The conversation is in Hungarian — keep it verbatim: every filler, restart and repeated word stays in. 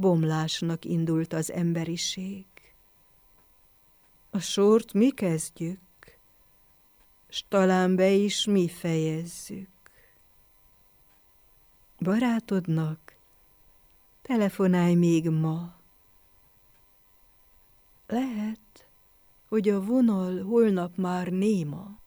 bomlásnak indult az emberiség. A sort mi kezdjük, s talán be is mi fejezzük. Barátodnak telefonálj még ma. Lehet, hogy a vonal holnap már néma.